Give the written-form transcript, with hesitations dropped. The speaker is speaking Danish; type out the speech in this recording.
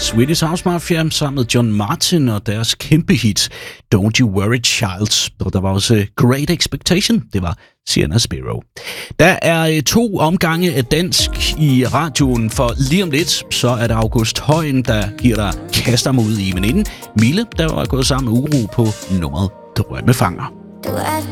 Swedish House Mafia sammen med John Martin og deres kæmpe hit Don't You Worry Child. Og der var også Great Expectation, det var Sienna Spiro. Der er 2 omgange af dansk i radioen, for lige om lidt, så er det August Højen, der giver dig kaster mod i veninden. Mille, der var gået sammen med Uro på nummeret Drømmefanger. Du er